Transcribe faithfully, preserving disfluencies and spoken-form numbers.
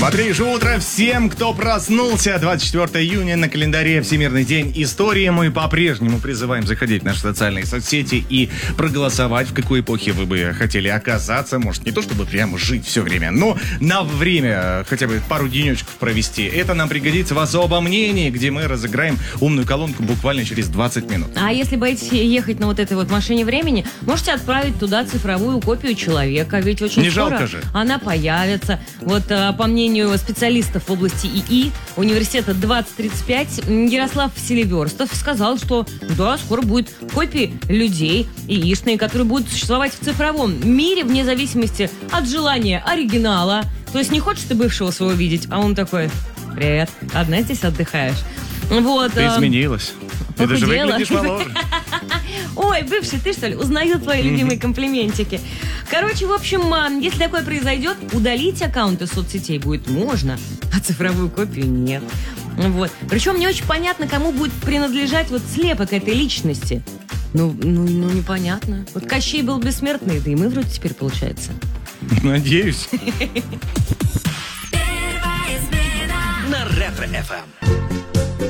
Бодрейшее утро всем, кто проснулся. двадцать четвёртого июня на календаре Всемирный день истории. Мы по-прежнему призываем заходить в наши социальные соцсети и проголосовать, в какой эпохе вы бы хотели оказаться. Может, не то, чтобы прямо жить все время, но на время хотя бы пару денечков провести. Это нам пригодится в особом мнении, где мы разыграем умную колонку буквально через двадцать минут. А если боитесь ехать на вот этой вот машине времени, можете отправить туда цифровую копию человека. Ведь очень Не скоро жалко же. она появится. Вот по мнению специалистов в области ИИ университета двадцать тридцать пять Ярослав Селиверстов сказал, что да, скоро будет копии людей ИИшные, которые будут существовать в цифровом мире вне зависимости от желания оригинала. То есть не хочешь ты бывшего своего видеть, а он такой: привет, одна здесь отдыхаешь. Вот, Ты изменилась. Ты даже выглядишь моложе. Ой, бывший, ты что ли? Узнаю твои любимые комплиментики. Короче, в общем, если такое произойдет, удалить аккаунты соцсетей будет можно, а цифровую копию нет. Вот. Причем не очень понятно, кому будет принадлежать вот слепок этой личности. Ну, ну, ну, непонятно. Вот Кощей был бессмертный, да и мы вроде теперь, получается. Надеюсь. На Ретро-эф эм.